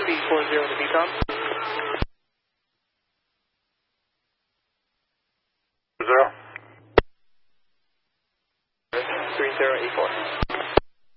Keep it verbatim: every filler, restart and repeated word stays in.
speed four zero to B COM. Zero. three zero eight four.